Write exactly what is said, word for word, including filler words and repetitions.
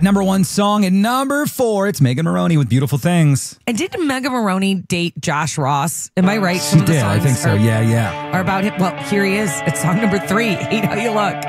Number one song at number four. It's Megan Moroney with Beautiful Things. And did Megan Moroney date Josh Ross? Am I right? She did. I think so. Are, yeah, yeah. Are about him. Well, here he is. It's song number three. Hate How You Look.